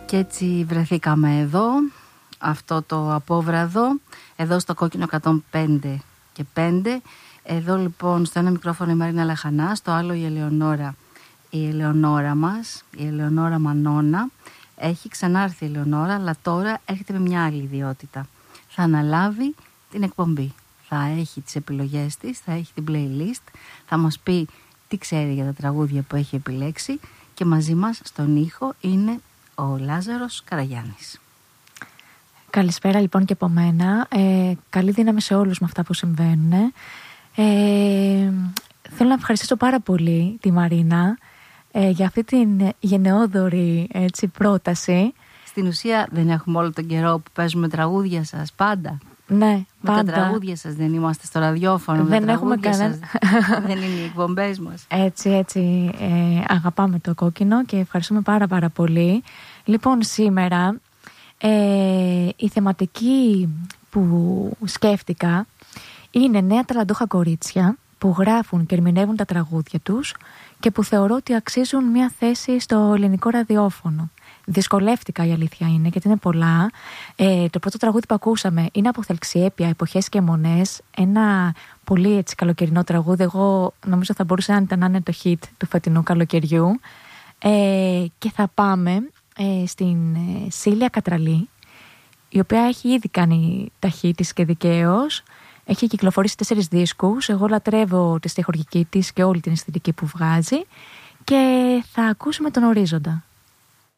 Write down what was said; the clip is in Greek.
Και έτσι βρεθήκαμε εδώ, αυτό το απόβραδο, εδώ στο Κόκκινο 105 και 5. Εδώ λοιπόν στο ένα μικρόφωνο η Μαρίνα Λαχανά, στο άλλο η Ελεονόρα μας, η Ελεονόρα Μανώνα. Έχει ξανάρθει η Ελεονόρα, αλλά τώρα έρχεται με μια άλλη ιδιότητα. Θα αναλάβει την εκπομπή, θα έχει τις επιλογές της, θα έχει την playlist, θα μας πει τι ξέρει για τα τραγούδια που έχει επιλέξει και μαζί μας στον ήχο είναι ο Λάζαρος Καραγιάννης. Καλησπέρα λοιπόν και από μένα. Καλή δύναμη σε όλους με αυτά που συμβαίνουν. Θέλω να ευχαριστήσω πάρα πολύ τη Μαρίνα για αυτή την γενναιόδορη πρόταση. Στην ουσία δεν έχουμε όλο τον καιρό που παίζουμε τραγούδια σας πάντα. Ναι, πάντα. Με τα τραγούδια σας δεν είμαστε στο ραδιόφωνο. Δεν έχουμε κανένα. Δεν είναι οι εκπομπές μας. Έτσι αγαπάμε το Κόκκινο και ευχαριστούμε πάρα πολύ. Λοιπόν, σήμερα η θεματική που σκέφτηκα είναι νέα ταλαντούχα κορίτσια που γράφουν και ερμηνεύουν τα τραγούδια τους και που θεωρώ ότι αξίζουν μια θέση στο ελληνικό ραδιόφωνο. Δυσκολεύτηκα, η αλήθεια είναι, γιατί είναι πολλά. Το πρώτο τραγούδι που ακούσαμε είναι από Θελξιέπεια, Εποχές και Αιμονές. Ένα πολύ καλοκαιρινό τραγούδι. Εγώ νομίζω θα μπορούσε να είναι το hit του φετινού καλοκαιριού. Και θα πάμε στην Σίλια Κατραλή, η οποία έχει ήδη κάνει τα hit της και δικαίως. Έχει κυκλοφορήσει 4 δίσκους. Εγώ λατρεύω τη στιχουργική της και όλη την αισθητική που βγάζει. Και θα ακούσουμε τον Ορίζοντα.